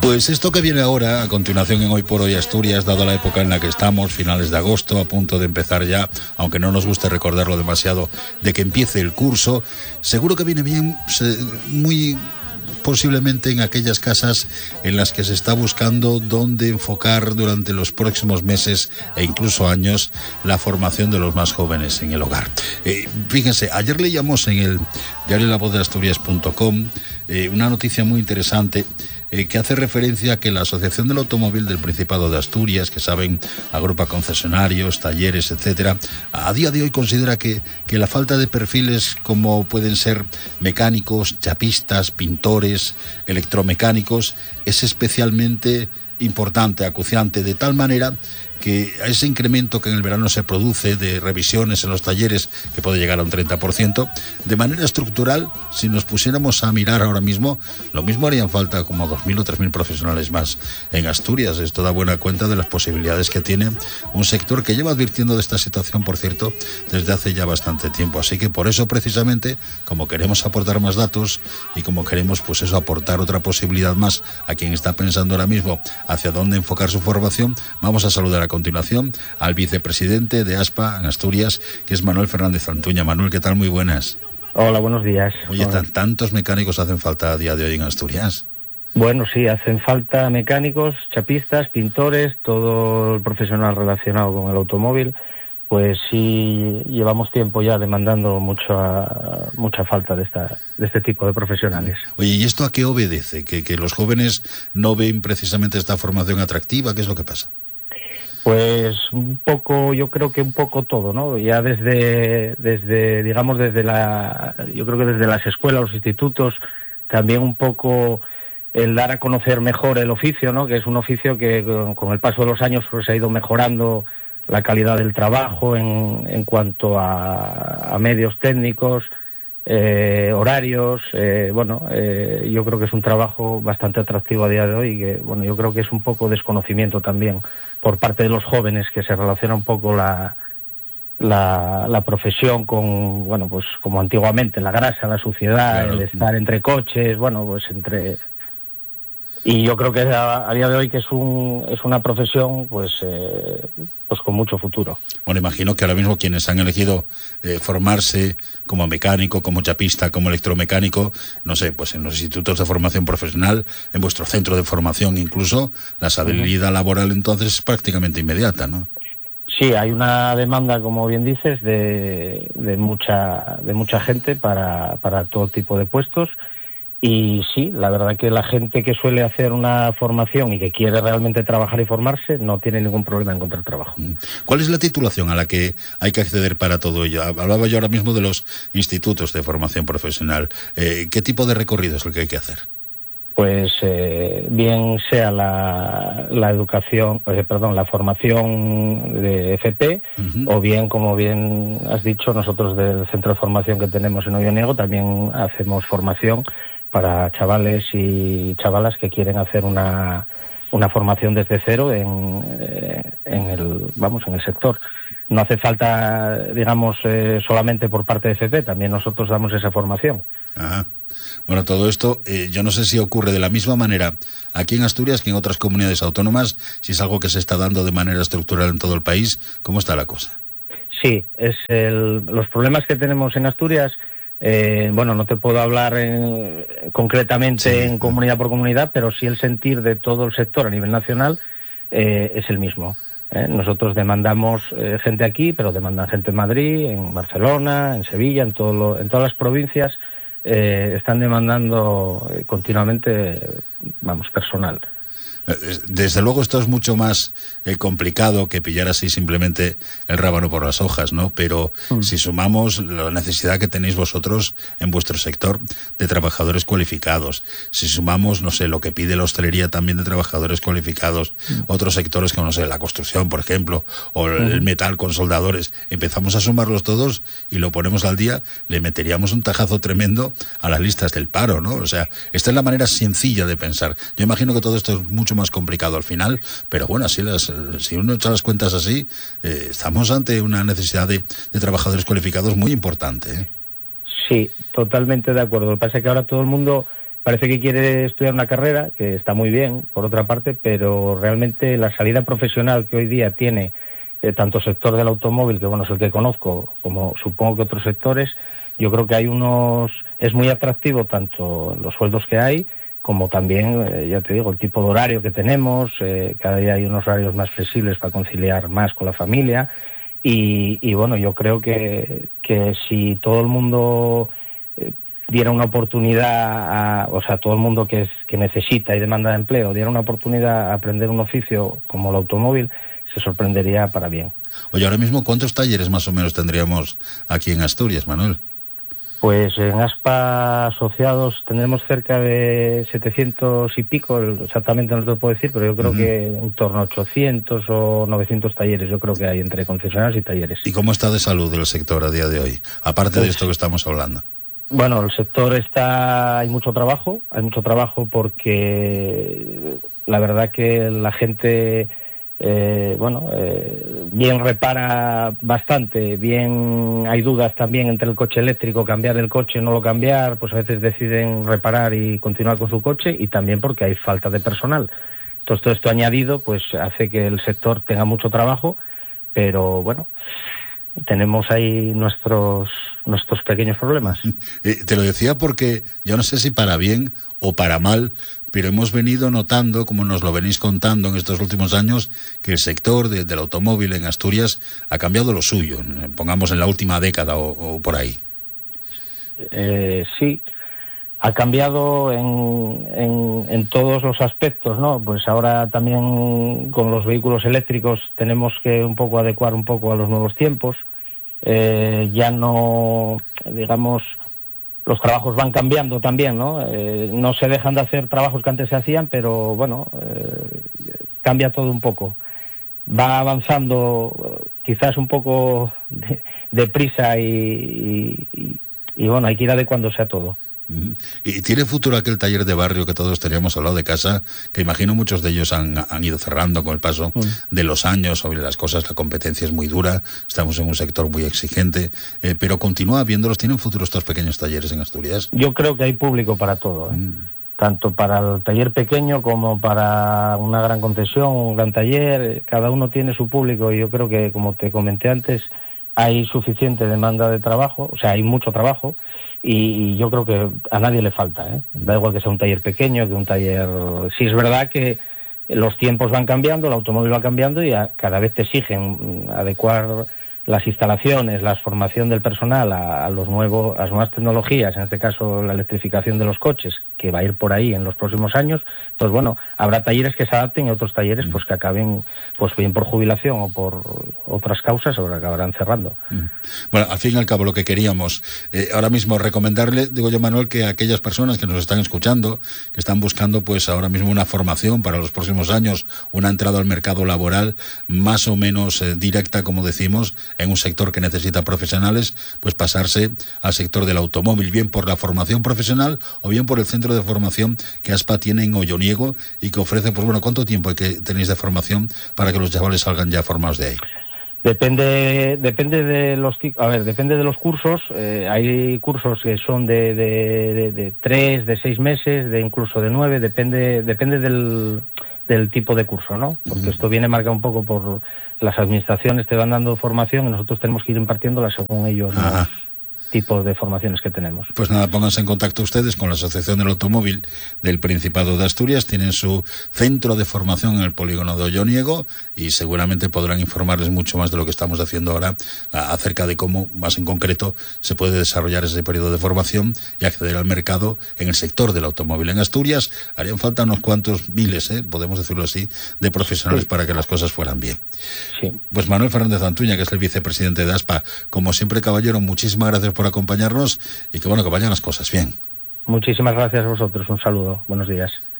Pues esto que viene ahora, a continuación en Hoy por Hoy Asturias, dado la época en la que estamos, finales de agosto, a punto de empezar ya, aunque no nos guste recordarlo demasiado, de que empiece el curso, seguro que viene bien, muy posiblemente en aquellas casas en las que se está buscando dónde enfocar durante los próximos meses e incluso años la formación de los más jóvenes en el hogar. Fíjense, ayer leíamos en el diario LaVozDeAsturias.com una noticia muy interesante que hace referencia a que la Asociación del Automóvil del Principado de Asturias, que saben, agrupa concesionarios, talleres, etcétera, a día de hoy considera que la falta de perfiles como pueden ser mecánicos, chapistas, pintores, electromecánicos, es especialmente importante, acuciante, de tal manera que a ese incremento que en el verano se produce de revisiones en los talleres, que puede llegar a un 30%, de manera estructural, si nos pusiéramos a mirar ahora mismo, lo mismo harían falta como 2.000 o 3.000 profesionales más en Asturias. Esto da buena cuenta de las posibilidades que tiene un sector que lleva advirtiendo de esta situación, por cierto, desde hace ya bastante tiempo. Así que por eso, precisamente, como queremos aportar más datos y como queremos, pues eso, aportar otra posibilidad más a quien está pensando ahora mismo hacia dónde enfocar su formación, vamos a saludar a continuación al vicepresidente de ASPA en Asturias, que es Manuel Fernández Antuña. Manuel, ¿qué tal? Muy buenas. Hola, buenos días. Oye, ¿tantos mecánicos hacen falta a día de hoy en Asturias? Bueno, sí, hacen falta mecánicos, chapistas, pintores, todo el profesional relacionado con el automóvil. Pues sí, llevamos tiempo ya demandando mucha falta de este tipo de profesionales. Oye, ¿y esto a qué obedece? ¿Que los jóvenes no ven precisamente esta formación atractiva? ¿Qué es lo que pasa? Pues un poco, yo creo que un poco todo, ¿no? Ya yo creo que desde las escuelas, los institutos, también un poco el dar a conocer mejor el oficio, ¿no? Que es un oficio que con el paso de los años pues ha ido mejorando la calidad del trabajo en cuanto a medios técnicos, horarios. Yo creo que es un trabajo bastante atractivo a día de hoy y que, bueno, yo creo que es un poco desconocimiento también por parte de los jóvenes, que se relaciona un poco la profesión con, bueno, pues como antiguamente, la grasa, la suciedad, claro, el estar entre coches, bueno, pues entre... Y yo creo que a día de hoy que es una profesión pues con mucho futuro. Bueno, imagino que ahora mismo quienes han elegido formarse como mecánico, como chapista, como electromecánico, no sé, pues en los institutos de formación profesional, en vuestro centro de formación incluso, la salida laboral entonces es prácticamente inmediata, ¿no? Sí, hay una demanda, como bien dices, de mucha gente para todo tipo de puestos. Y sí, la verdad que la gente que suele hacer una formación y que quiere realmente trabajar y formarse no tiene ningún problema en encontrar trabajo. ¿Cuál es la titulación a la que hay que acceder para todo ello? Hablaba yo ahora mismo de los institutos de formación profesional. ¿Qué tipo de recorrido es el que hay que hacer? Pues bien sea la formación de FP, o bien, como bien has dicho, nosotros del centro de formación que tenemos en Olloniego también hacemos formación para chavales y chavalas que quieren hacer una formación desde cero en el sector. No hace falta, digamos, solamente por parte de FP, también nosotros damos esa formación. Ajá. Bueno, todo esto, yo no sé si ocurre de la misma manera aquí en Asturias que en otras comunidades autónomas, si es algo que se está dando de manera estructural en todo el país. ¿Cómo está la cosa? Sí, los problemas que tenemos en Asturias, no te puedo hablar concretamente en comunidad por comunidad, pero sí el sentir de todo el sector a nivel nacional es el mismo. Nosotros demandamos gente aquí, pero demandan gente en Madrid, en Barcelona, en Sevilla, en todas las provincias. Están demandando continuamente, personal. Desde luego esto es mucho más complicado que pillar así simplemente el rábano por las hojas, ¿no? Pero si sumamos la necesidad que tenéis vosotros en vuestro sector de trabajadores cualificados, si sumamos, no sé, lo que pide la hostelería también de trabajadores cualificados, otros sectores como, no sé, la construcción, por ejemplo, o el metal con soldadores, empezamos a sumarlos todos y lo ponemos al día, le meteríamos un tajazo tremendo a las listas del paro, ¿no? O sea, esta es la manera sencilla de pensar. Yo imagino que todo esto es mucho más complicado al final, pero bueno, si uno echa las cuentas así, estamos ante una necesidad de trabajadores cualificados muy importante, ¿eh? Sí, totalmente de acuerdo. Lo que pasa es que ahora todo el mundo parece que quiere estudiar una carrera, que está muy bien, por otra parte, pero realmente la salida profesional que hoy día tiene tanto el sector del automóvil, que bueno, es el que conozco, como supongo que otros sectores, yo creo que es muy atractivo tanto los sueldos que hay, como también, ya te digo, el tipo de horario que tenemos, cada día hay unos horarios más flexibles para conciliar más con la familia, y bueno, yo creo que si todo el mundo diera una oportunidad, o sea, todo el mundo que necesita y demanda de empleo, diera una oportunidad a aprender un oficio como el automóvil, se sorprendería para bien. Oye, ahora mismo, ¿cuántos talleres más o menos tendríamos aquí en Asturias, Manuel? Pues en Aspa asociados tendremos cerca de 700 y pico, exactamente no te lo puedo decir, pero yo creo que en torno a 800 o 900 talleres, yo creo que hay entre concesionarios y talleres. ¿Y cómo está de salud el sector a día de hoy? Aparte de esto que estamos hablando. Bueno, el sector hay mucho trabajo porque la verdad que la gente, bien repara bastante, bien hay dudas también entre el coche eléctrico, cambiar el coche, no lo cambiar, pues a veces deciden reparar y continuar con su coche, y también porque hay falta de personal. Entonces todo esto añadido pues hace que el sector tenga mucho trabajo, pero bueno, tenemos ahí nuestros pequeños problemas. Te lo decía porque yo no sé si para bien o para mal, pero hemos venido notando, como nos lo venís contando en estos últimos años, que el sector del automóvil en Asturias ha cambiado lo suyo, pongamos en la última década o por ahí. Sí, ha cambiado en todos los aspectos, ¿no? Pues ahora también con los vehículos eléctricos tenemos que adecuar un poco a los nuevos tiempos. Ya no, digamos, los trabajos van cambiando también, ¿no? No se dejan de hacer trabajos que antes se hacían, pero bueno, cambia todo un poco. Va avanzando quizás un poco deprisa y bueno, hay que ir adecuándose a todo. ¿Y tiene futuro aquel taller de barrio que todos teníamos al lado de casa, que imagino muchos de ellos han ido cerrando con el paso de los años? Sobre las cosas, la competencia es muy dura, estamos en un sector muy exigente, pero continúa habiéndolos. ¿Tienen futuro estos pequeños talleres en Asturias? Yo creo que hay público para todo, tanto para el taller pequeño como para una gran concesión, un gran taller. Cada uno tiene su público, y yo creo que, como te comenté antes, hay suficiente demanda de trabajo, o sea, hay mucho trabajo, y yo creo que a nadie le falta, Da igual que sea un taller pequeño, que un taller... Sí, es verdad que los tiempos van cambiando, el automóvil va cambiando, y cada vez te exigen adecuar las instalaciones, la formación del personal a las nuevas tecnologías, en este caso la electrificación de los coches, que va a ir por ahí en los próximos años. Entonces, bueno, habrá talleres que se adapten y otros talleres pues que acaben, pues bien por jubilación o por otras causas, o acabarán cerrando. Bueno, al fin y al cabo, lo que queríamos ahora mismo recomendarle, digo yo, Manuel, que a aquellas personas que nos están escuchando, que están buscando pues ahora mismo una formación para los próximos años, una entrada al mercado laboral más o menos directa, como decimos, en un sector que necesita profesionales, pues pasarse al sector del automóvil, bien por la formación profesional o bien por el centro de formación que Aspa tiene en Olloniego, y que ofrece, pues bueno, ¿cuánto tiempo tenéis de formación para que los chavales salgan ya formados de ahí? Depende de los cursos. Hay cursos que son de 3, de 6 meses, de incluso de 9, depende del tipo de curso, ¿no? Porque esto viene marcado un poco por las administraciones, te van dando formación y nosotros tenemos que ir impartiéndola según ellos, los tipos de formaciones que tenemos. Pues nada, pónganse en contacto ustedes con la Asociación del Automóvil del Principado de Asturias. Tienen su centro de formación en el polígono de Olloniego, y seguramente podrán informarles mucho más de lo que estamos haciendo ahora acerca de cómo, más en concreto, se puede desarrollar ese periodo de formación y acceder al mercado en el sector del automóvil. En Asturias harían falta unos cuantos miles, podemos decirlo así, de profesionales para que las cosas fueran bien. Sí. Pues Manuel Fernández Antuña, que es el vicepresidente de Aspa, como siempre, caballero, muchísimas gracias por acompañarnos, y que bueno, que vayan las cosas bien. Muchísimas gracias a vosotros, un saludo, buenos días.